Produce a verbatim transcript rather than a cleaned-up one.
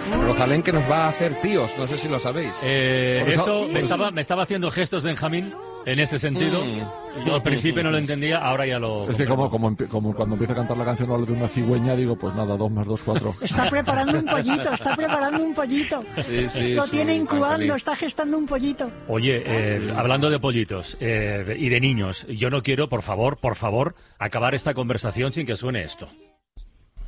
Rosalén que nos va a hacer tíos, no sé si lo sabéis. Eh, Por eso sí. me estaba, me estaba haciendo gestos Benjamín en ese sentido. Mm. Yo al principio no lo entendía, ahora ya lo... Es que como, como, como cuando empieza a cantar la canción habla de una cigüeña, digo, pues nada, dos más dos, cuatro. Está preparando un pollito, está preparando un pollito. Sí, sí, Lo sí, tiene incubando, Angelín. está gestando un pollito. Oye, eh, hablando de pollitos eh, y de niños, yo no quiero, por favor, por favor, acabar esta conversación sin que suene esto.